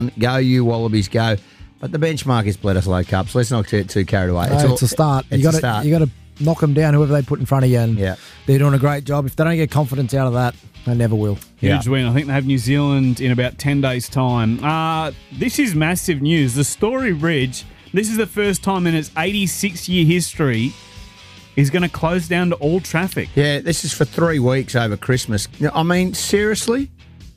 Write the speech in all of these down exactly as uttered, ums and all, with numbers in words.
Go, you Wallabies, go. But the benchmark is Bledisloe Cup, so let's not get too carried away. No, it's, all, it's a start. It's you got a start. to you got to knock them down, whoever they put in front of you, and yeah. they're doing a great job. If they don't get confidence out of that, they never will. Huge yeah. win. I think they have New Zealand in about ten days' time. Uh, this is massive news. The Story Bridge, this is the first time in its eighty-six-year history, is going to close down to all traffic. Yeah, this is for three weeks over Christmas. I mean, seriously?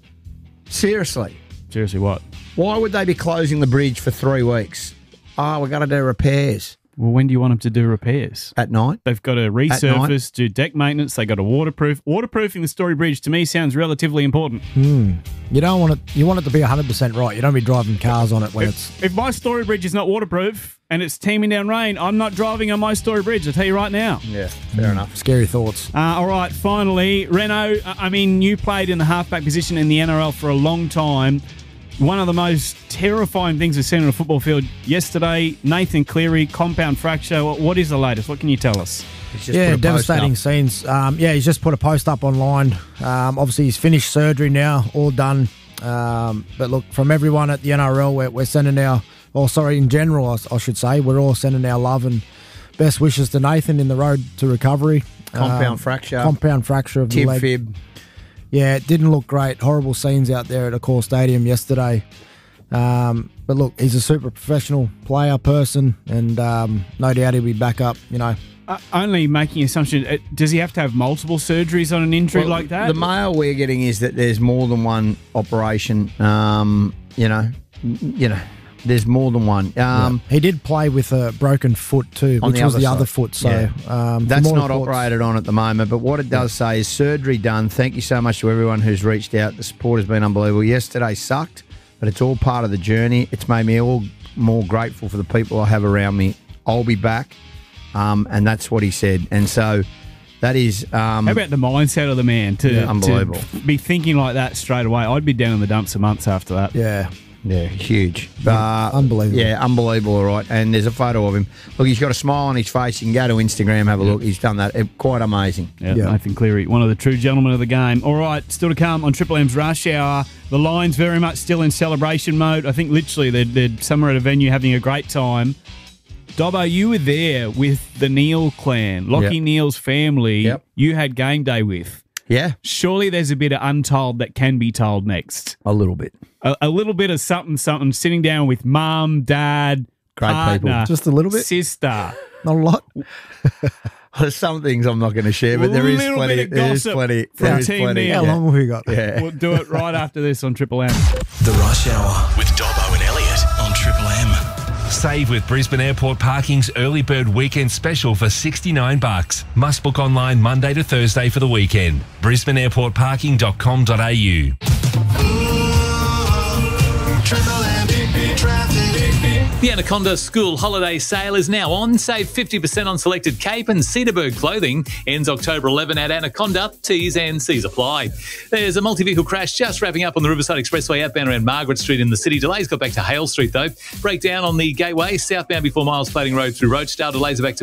Seriously? Seriously what? Why would they be closing the bridge for three weeks? Oh, we've got to do repairs. Well, when do you want them to do repairs? At night. They've got to resurface, do deck maintenance. They've got to waterproof. Waterproofing the Story Bridge, to me, sounds relatively important. Hmm. You don't want it. You want it to be one hundred percent right. You don't be driving cars on it when if, it's... If my Story Bridge is not waterproof and it's teeming down rain, I'm not driving on my Story Bridge, I'll tell you right now. Yeah, fair mm. enough. Scary thoughts. Uh, all right, finally, Reno, I mean, you played in the halfback position in the N R L for a long time. One of the most terrifying things we've seen on a football field yesterday, Nathan Cleary, compound fracture. What is the latest? What can you tell us? Yeah, devastating scenes. Um, yeah, he's just put a post up online. Um, obviously, he's finished surgery now, all done. Um, but look, from everyone at the N R L, we're, we're sending our, or sorry, in general, I, I should say, we're all sending our love and best wishes to Nathan in the road to recovery. Compound um, fracture. Compound fracture of Tib the leg. fib. Yeah, it didn't look great. Horrible scenes out there at Accor Stadium yesterday. Um, but look, he's a super professional player, person, and um, no doubt he'll be back up, you know. Uh, only making an assumption, uh, does he have to have multiple surgeries on an injury well, like that? The mail we're getting is that there's more than one operation, um, you know, you know. There's more than one. Um, yeah. He did play with a broken foot too, which the was other the side. other foot. So yeah. um, That's not reports, operated on at the moment. But what it does yeah. say is surgery done. Thank you so much to everyone who's reached out. The support has been unbelievable. Yesterday sucked, but it's all part of the journey. It's made me all more grateful for the people I have around me. I'll be back, um, and that's what he said. And so that is... Um, How about the mindset of the man to, yeah, unbelievable. to be thinking like that straight away? I'd be down in the dumps for months after that. Yeah. Yeah, huge. Uh, unbelievable. Yeah, unbelievable, all right. And there's a photo of him. Look, he's got a smile on his face. You can go to Instagram, have a look. He's done that. It, quite amazing. Yeah, yeah, Nathan Cleary, one of the true gentlemen of the game. All right, still to come on Triple M's Rush Hour. The Lions very much still in celebration mode. I think literally they're, they're somewhere at a venue having a great time. Dobbo, you were there with the Neal clan, Lockie yep. Neal's family. Yep. You had game day with. Yeah. Surely there's a bit of untold that can be told next. A little bit. A, a little bit of something, something, sitting down with mum, dad, great partner, people. Just a little bit? Sister. Not a lot. There's some things I'm not going to share, but there is Little plenty. bit of There is gossip plenty. from There is Team plenty. Neal. How long have we got? Yeah. We'll do it right after this on Triple M. The Rush Hour with Dobbo and Elliot on Triple M. Save with Brisbane Airport Parking's early bird weekend special for sixty-nine bucks. Must book online Monday to Thursday for the weekend. brisbane airport parking dot com dot a u. The Anaconda School Holiday Sale is now on. Save fifty percent on selected Cape and Cedarburg clothing. Ends October eleventh at Anaconda. T's and C's apply. There's a multi-vehicle crash just wrapping up on the Riverside Expressway outbound around Margaret Street in the city. Delays got back to Hale Street though. Breakdown on the Gateway southbound before Miles Plating Road through Rochedale. Delays are back to